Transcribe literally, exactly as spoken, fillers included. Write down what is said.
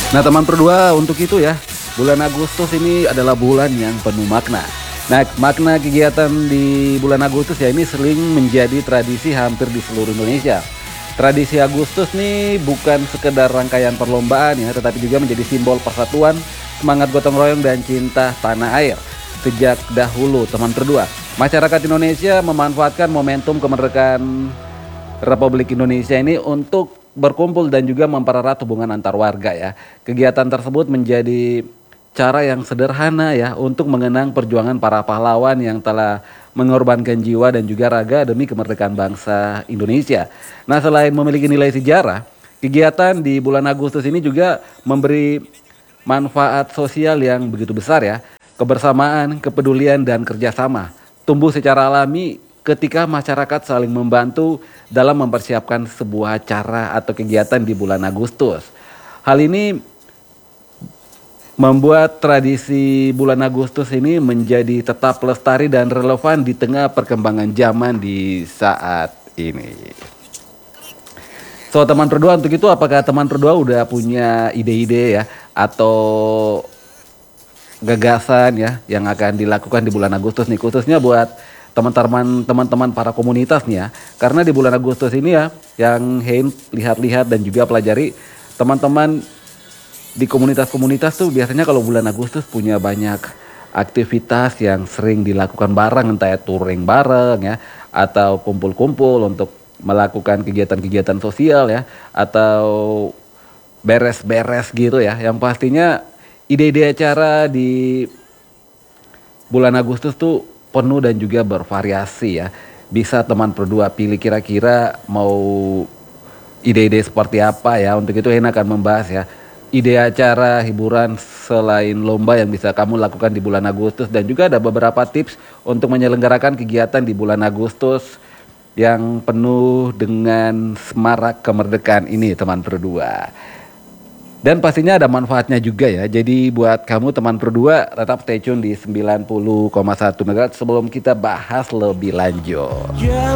Nah teman berdua, untuk itu ya, bulan Agustus ini adalah bulan yang penuh makna. Nah makna kegiatan di bulan Agustus ya ini sering menjadi tradisi hampir di seluruh Indonesia. Tradisi Agustus nih bukan sekedar rangkaian perlombaan ya, tetapi juga menjadi simbol persatuan, semangat gotong royong dan cinta tanah air. Sejak dahulu teman berdua, masyarakat Indonesia memanfaatkan momentum kemerdekaan Republik Indonesia ini untuk berkumpul dan juga mempererat hubungan antar warga ya. Kegiatan tersebut menjadi cara yang sederhana ya untuk mengenang perjuangan para pahlawan yang telah mengorbankan jiwa dan juga raga demi kemerdekaan bangsa Indonesia. Nah, selain memiliki nilai sejarah, kegiatan di bulan Agustus ini juga memberi manfaat sosial yang begitu besar ya. Kebersamaan, kepedulian dan kerjasama tumbuh secara alami ketika masyarakat saling membantu dalam mempersiapkan sebuah acara atau kegiatan di bulan Agustus. Hal ini membuat tradisi bulan Agustus ini menjadi tetap lestari dan relevan di tengah perkembangan zaman di saat ini. So teman berdua, untuk itu apakah teman berdua udah punya ide-ide ya atau gagasan ya yang akan dilakukan di bulan Agustus nih, khususnya buat teman-teman teman-teman para komunitas nih ya, karena di bulan Agustus ini ya yang Hein lihat-lihat dan juga pelajari, teman-teman di komunitas-komunitas tuh biasanya kalau bulan Agustus punya banyak aktivitas yang sering dilakukan bareng, entah ya touring bareng ya atau kumpul-kumpul untuk melakukan kegiatan-kegiatan sosial ya atau beres-beres gitu ya, yang pastinya ide-ide acara di bulan Agustus tuh penuh dan juga bervariasi ya. Bisa teman berdua pilih kira-kira mau ide-ide seperti apa ya. Untuk itu Hen akan membahas ya ide acara hiburan selain lomba yang bisa kamu lakukan di bulan Agustus, dan juga ada beberapa tips untuk menyelenggarakan kegiatan di bulan Agustus yang penuh dengan semarak kemerdekaan ini teman berdua. Dan pastinya ada manfaatnya juga ya. Jadi buat kamu teman berdua tetap stay tune di sembilan puluh koma satu megahertz sebelum kita bahas lebih lanjut.